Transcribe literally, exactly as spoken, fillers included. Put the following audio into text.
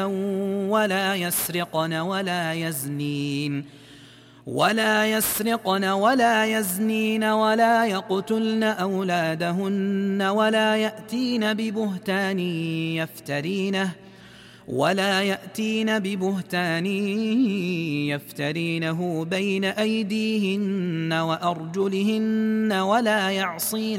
ولا يسرقن ولا يزنين ولا يسرقن ولا يزنين ولا يقتلن أولادهن ولا يأتين ببهتان يفترينه ولا يأتين ببهتان يفترينه بين أيديهن وأرجلهن ولا يعصين